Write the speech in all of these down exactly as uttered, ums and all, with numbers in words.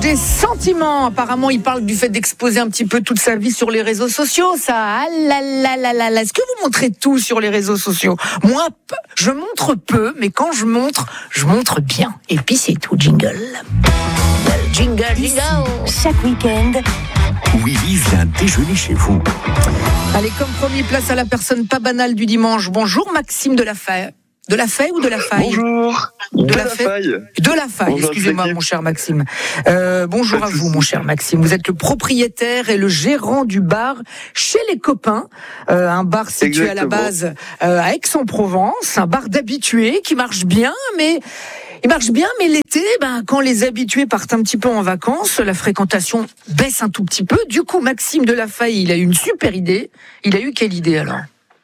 des sentiments. Apparemment, il parle du fait d'exposer un petit peu toute sa vie sur les réseaux sociaux. Ça, ah là là là là là. Est-ce que vous montrez tout sur les réseaux sociaux? Moi, je montre peu, mais quand je montre, je montre bien. Et puis c'est tout, jingle. Jingle, jingle. Chaque week-end, Willy vient déjeuner chez vous. Allez, comme promis, place à la personne pas banale du dimanche. Bonjour Maxime de la Faille. De la Faille ou de la Faille? Bonjour. De, de la, la Faille. De la Faille, Bonjour, excusez-moi mon cher Maxime. Euh, bonjour à vous mon cher Maxime. Vous êtes le propriétaire et le gérant du bar Chez les Copains, euh, un bar situé Exactement. à la base euh, à Aix-en-Provence, un bar d'habitués qui marche bien, mais... Il marche bien, mais l'été, ben, quand les habitués partent un petit peu en vacances, la fréquentation baisse un tout petit peu. Du coup, Maxime de la Faille, il a eu une super idée. Il a eu quelle idée alors ?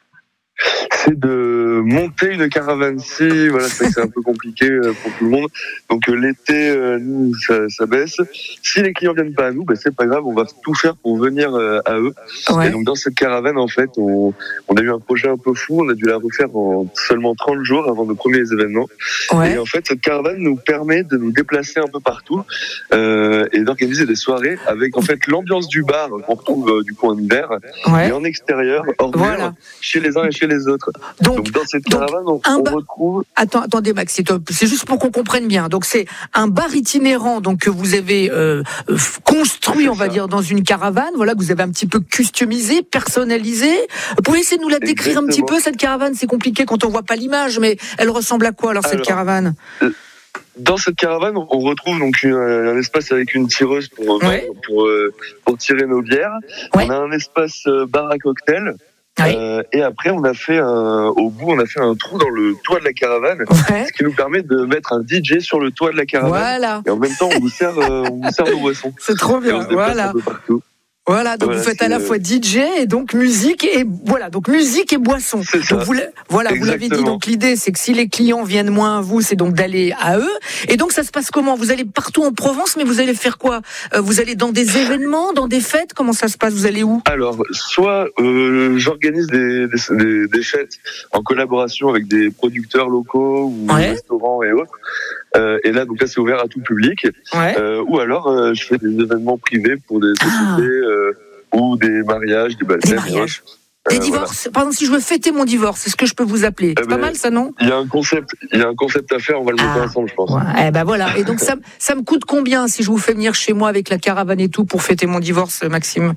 C'est de monter une caravane-ci. Voilà, c'est, c'est un peu compliqué pour tout le monde. Donc l'été, nous, ça, ça baisse. Si les clients viennent pas à nous, ben c'est pas grave. On va tout faire pour venir à eux. Ouais. Et donc dans cette caravane, en fait, on, on a eu un projet un peu fou. On a dû la refaire en seulement trente jours avant nos premiers événements. Ouais. Et en fait, cette caravane nous permet de nous déplacer un peu partout euh, et d'organiser des soirées avec en fait l'ambiance du bar qu'on retrouve euh, du coup en hiver, ouais. et en extérieur, hors voilà. mer, chez les uns et chez les autres. Donc, donc dans cette caravane, on, on bar... retrouve... Attends, attendez Max, c'est, c'est juste pour qu'on comprenne bien. Donc c'est un bar itinérant donc, que vous avez euh, construit, c'est on va ça. dire, dans une caravane, voilà, que vous avez un petit peu customisé, personnalisé. Vous pouvez essayer de nous la décrire Exactement. un petit peu, cette caravane? C'est compliqué quand on voit pas l'image, mais elle ressemble à quoi alors, alors cette caravane? euh... Dans cette caravane, on retrouve donc une, un espace avec une tireuse pour, ouais. pour, pour, pour tirer nos bières. Ouais. On a un espace bar à cocktail. Oui. Euh, et après, on a fait un, au bout, on a fait un trou dans le toit de la caravane, ouais. ce qui nous permet de mettre un D J sur le toit de la caravane. Voilà. Et en même temps, on vous sert, euh, on vous sert nos boissons. C'est trop bien. Voilà. Un peu partout. Voilà, donc voilà, vous faites à la fois D J et donc musique et voilà, donc musique et boisson. C'est ça. Donc vous, voilà, Exactement. vous l'avez dit. Donc l'idée, c'est que si les clients viennent moins à vous, c'est donc d'aller à eux. Et donc ça se passe comment? Vous allez partout en Provence, mais vous allez faire quoi? euh, Vous allez dans des événements, dans des fêtes? Comment ça se passe? Vous allez où? Alors, soit euh, j'organise des, des, des, des fêtes en collaboration avec des producteurs locaux ou ouais. restaurants et autres. Euh, et là, donc là, c'est ouvert à tout public. Ouais. Euh, ou alors, euh, je fais des événements privés pour des sociétés ah. euh, ou des mariages, des baptêmes. Des mariages. Des euh, divorces. Voilà. Par exemple, si je veux fêter mon divorce, c'est ce que je peux vous appeler. C'est eh ben, pas mal, ça, non? Il y a un concept, il y a un concept à faire. On va le monter ah. ensemble, je pense. Ouais. Eh ben voilà. Et donc, ça, ça me coûte combien si je vous fais venir chez moi avec la caravane et tout pour fêter mon divorce, Maxime?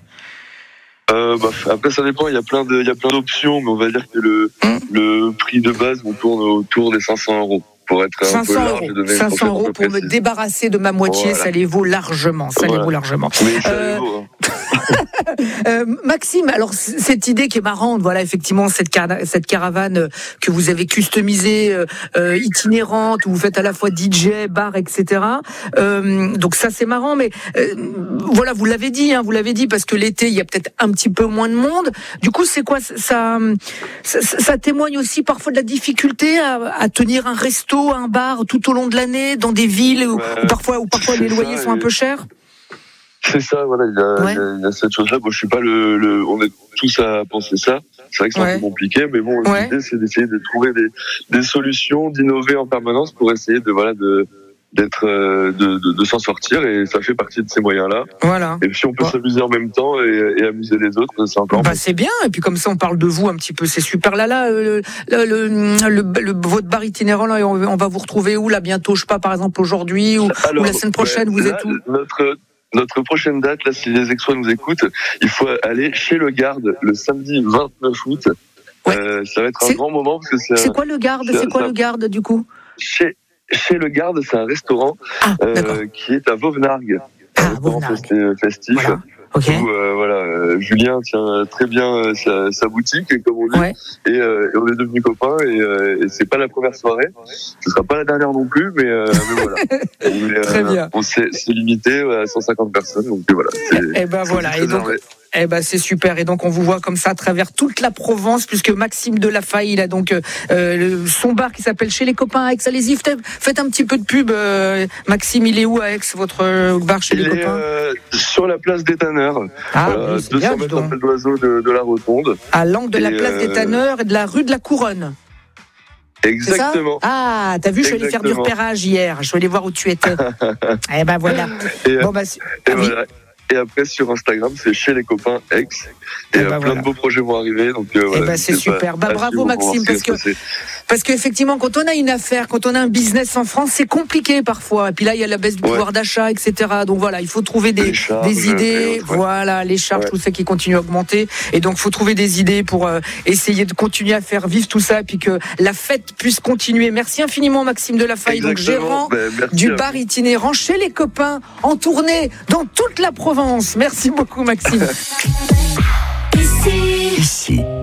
Euh, bah, après, ça dépend. Il y a plein de, il y a plein d'options, mais on va dire que le, hum. le prix de base, on tourne autour des cinq cents euros. Pour être un peu large, euros. cinq cents euros pour précise. me débarrasser de ma moitié, voilà. ça les vaut largement. Ça voilà. les vaut largement. Mais ça euh... les vaut, hein. euh, Maxime, alors cette idée qui est marrante, voilà effectivement cette, car- cette caravane que vous avez customisée, euh, itinérante, où vous faites à la fois D J, bar, et cetera. Euh, donc ça c'est marrant, mais euh, voilà vous l'avez dit, hein, vous l'avez dit parce que l'été il y a peut-être un petit peu moins de monde. Du coup c'est quoi ça, ça, ça témoigne aussi parfois de la difficulté à, à tenir un resto, un bar tout au long de l'année dans des villes où, ouais, où parfois où parfois les loyers ça, sont un peu chers. C'est ça, voilà, il y a, ouais. il y a, il y a cette chose-là. Bon, je suis pas le, le, on est tous à penser ça. C'est vrai que c'est ouais. un peu compliqué, mais bon, ouais. l'idée c'est d'essayer de trouver des, des solutions, d'innover en permanence pour essayer de voilà de d'être euh, de, de, de s'en sortir, et ça fait partie de ces moyens-là. Voilà. Et puis on peut ouais. s'amuser en même temps et, et amuser les autres, c'est encore. Bah c'est bien. Et puis comme ça on parle de vous un petit peu, c'est super. Là là, le, le, le, le, le votre bar itinérant là, on, on va vous retrouver où là bientôt? Je sais pas, par exemple aujourd'hui ou, Alors, ou la semaine prochaine, ouais, vous là, êtes où? Notre Notre prochaine date, là, si les Aixois nous écoutent, il faut aller chez Le Garde le samedi vingt-neuf août. Ouais. Euh, ça va être un c'est, grand moment parce que c'est. C'est un, quoi Le Garde? C'est, c'est quoi ça, Le Garde du coup? Chez Chez Le Garde, c'est un restaurant ah, euh, qui est à Vauvenargues. Ah, un restaurant Vauvenargues. festif. Voilà. Okay. Où euh, voilà, euh, Julien tient très bien euh, sa, sa boutique, comme on dit, ouais. et, euh, et on est devenus copains. Et, euh, et c'est pas la première soirée, ce sera pas la dernière non plus, mais, euh, mais voilà. on est, très euh, bien. On s'est, c'est limité à cent cinquante personnes, donc voilà. Et ben voilà. Et donc. Eh ben c'est super, et donc on vous voit comme ça à travers toute la Provence, puisque Maxime de la Faille, il a donc euh, son bar qui s'appelle Chez les Copains à Aix. Allez-y, faites un petit peu de pub. Euh, Maxime, il est où à Aix, votre bar Chez il les est, Copains euh, sur la place des Tanneurs, ah, euh, oui, deux cents mètres après l'oiseau de, de la Rotonde. À l'angle de et la place euh... des Tanneurs et de la rue de la Couronne. Exactement. Ah, t'as vu, je suis allé faire du repérage hier. Je suis allé voir où tu étais. Eh ben voilà. Et, bon, bah, et, ah, oui. voilà. Et après, sur Instagram, c'est chez les copains ex. Et eh ben plein voilà. de beaux projets vont arriver. Donc, euh, eh voilà, ben c'est super. Pas, bah, bravo, Maxime, parce que, parce qu'effectivement, quand on a une affaire, quand on a un business en France, c'est compliqué parfois. Et puis là, il y a la baisse du ouais. pouvoir d'achat, et cetera. Donc voilà, il faut trouver des, charges, des idées. Ouais. Voilà, les charges, ouais. tout ça qui continue à augmenter. Et donc, il faut trouver des idées pour euh, essayer de continuer à faire vivre tout ça, et puis que la fête puisse continuer. Merci infiniment, Maxime Delafaille, donc gérant ben, du bar itinérant chez les copains, en tournée dans toute la Provence. Merci beaucoup, Maxime. Ici. Ici.